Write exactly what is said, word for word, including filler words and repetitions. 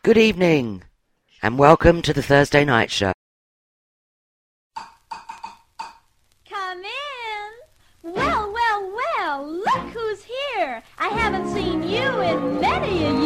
Good evening, and welcome to the Thursday Night Show. Come in. Well, well, well, look who's here. I haven't seen you in many a